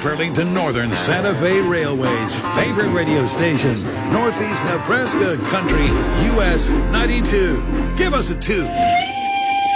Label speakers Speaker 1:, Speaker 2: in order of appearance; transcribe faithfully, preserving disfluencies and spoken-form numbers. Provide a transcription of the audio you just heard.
Speaker 1: Burlington Northern Santa Fe Railway's favorite radio station, Northeast Nebraska Country, U S ninety-two. Give us a toot.